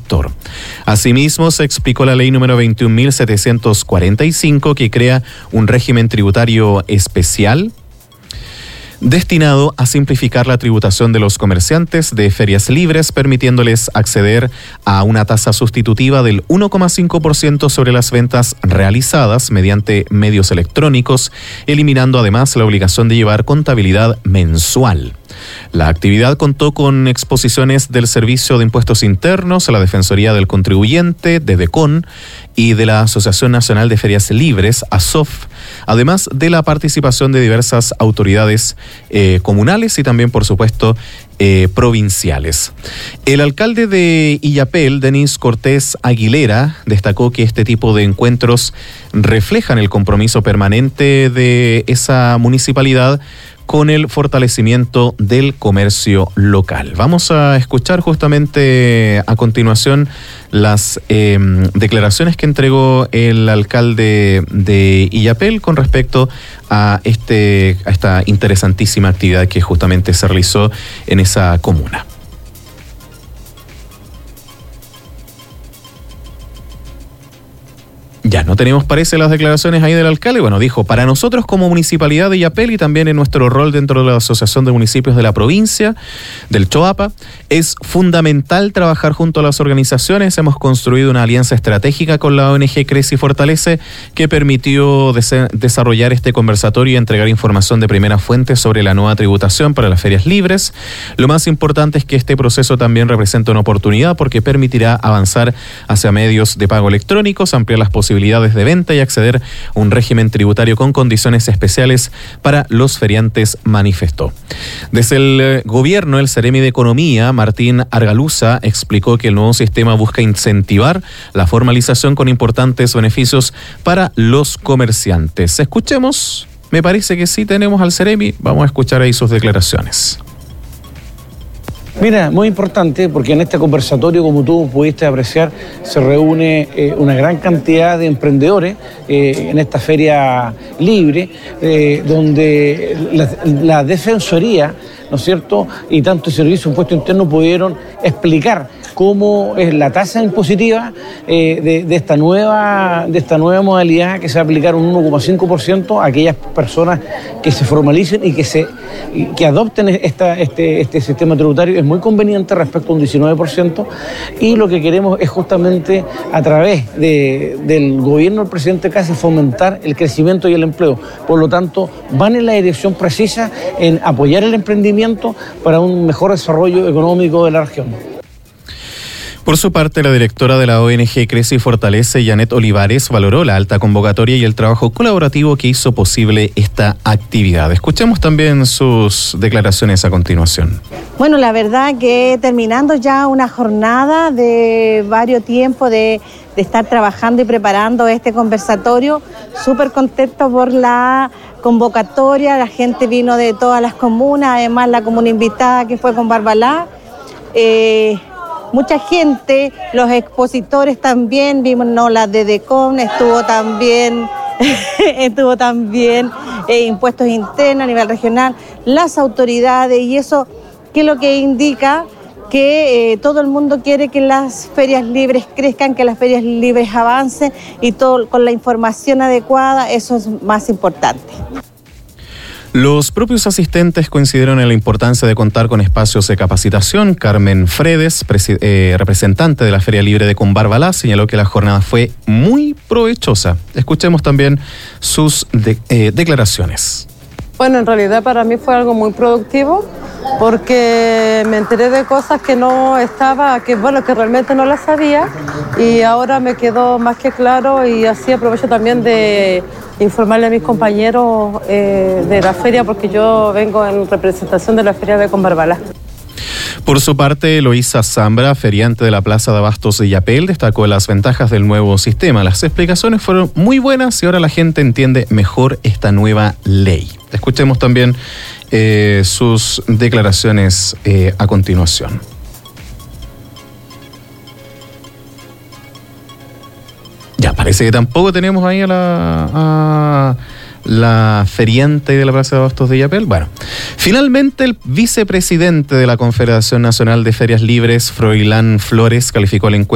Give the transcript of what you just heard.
sector. Asimismo, se explicó la ley número 21.745 que crea un régimen tributario especial destinado a simplificar la tributación de los comerciantes de ferias libres, permitiéndoles acceder a una tasa sustitutiva del 1,5% sobre las ventas realizadas mediante medios electrónicos, eliminando además la obligación de llevar contabilidad mensual. La actividad contó con exposiciones del Servicio de Impuestos Internos, la Defensoría del Contribuyente, de DECON y de la Asociación Nacional de Ferias Libres, ASOF, además de la participación de diversas autoridades comunales y también, por supuesto, provinciales. El alcalde de Illapel, Denis Cortés Aguilera, destacó que este tipo de encuentros reflejan el compromiso permanente de esa municipalidad con el fortalecimiento del comercio local. Vamos a escuchar justamente a continuación las declaraciones que entregó el alcalde de Illapel con respecto a esta interesantísima actividad que justamente se realizó en esa comuna. Ya, no tenemos, parece, las declaraciones ahí del alcalde. Bueno, dijo, para nosotros como Municipalidad de Illapel y también en nuestro rol dentro de la Asociación de Municipios de la provincia del Choapa, es fundamental trabajar junto a las organizaciones. Hemos construido una alianza estratégica con la ONG Crece y Fortalece que permitió desarrollar este conversatorio y entregar información de primera fuente sobre la nueva tributación para las ferias libres. Lo más importante es que este proceso también representa una oportunidad porque permitirá avanzar hacia medios de pago electrónicos, ampliar las posibilidades de venta y acceder a un régimen tributario con condiciones especiales para los feriantes, manifestó. Desde el gobierno, el Seremi de Economía, Martín Argaluza, explicó que el nuevo sistema busca incentivar la formalización con importantes beneficios para los comerciantes. Escuchemos, me parece que sí tenemos al Seremi, vamos a escuchar ahí sus declaraciones. Mira, muy importante porque en este conversatorio, como tú pudiste apreciar, se reúne una gran cantidad de emprendedores en esta feria libre, donde la Defensoría, ¿no es cierto?, y tanto el Servicio de Impuesto Interno pudieron explicar cómo es la tasa impositiva de esta nueva modalidad que se va a aplicar un 1,5% a aquellas personas que se formalicen y que adopten este sistema tributario. Es muy conveniente respecto a un 19%, y lo que queremos es justamente a través del gobierno del presidente Kast fomentar el crecimiento y el empleo. Por lo tanto, van en la dirección precisa en apoyar el emprendimiento para un mejor desarrollo económico de la región. Por su parte, la directora de la ONG Crece y Fortalece, Janet Olivares, valoró la alta convocatoria y el trabajo colaborativo que hizo posible esta actividad. Escuchemos también sus declaraciones a continuación. Bueno, la verdad que terminando ya una jornada de varios tiempos de estar trabajando y preparando este conversatorio, súper contento por la convocatoria. La gente vino de todas las comunas, además la comuna invitada que fue con Barbalá. Mucha gente, los expositores también, vimos, no, la de DECON, estuvo también Impuestos Internos a nivel regional, las autoridades, y eso que es lo que indica que todo el mundo quiere que las ferias libres crezcan, que las ferias libres avancen, y todo con la información adecuada, eso es más importante. Los propios asistentes coincidieron en la importancia de contar con espacios de capacitación. Carmen Fredes, representante de la Feria Libre de Combarbalá, señaló que la jornada fue muy provechosa. Escuchemos también sus declaraciones. Bueno, en realidad para mí fue algo muy productivo porque me enteré de cosas que no estaba, que realmente no las sabía, y ahora me quedó más que claro, y así aprovecho también de informarle a mis compañeros de la feria, porque yo vengo en representación de la Feria de Combarbalá. Por su parte, Eloísa Zambra, feriante de la Plaza de Abastos de Illapel, destacó las ventajas del nuevo sistema. Las explicaciones fueron muy buenas y ahora la gente entiende mejor esta nueva ley. Escuchemos también sus declaraciones a continuación. Ya, parece que tampoco tenemos ahí a la feriante de la Plaza de Abastos de Illapel. Bueno, finalmente el vicepresidente de la Confederación Nacional de Ferias Libres, Froilán Flores, calificó el encuentro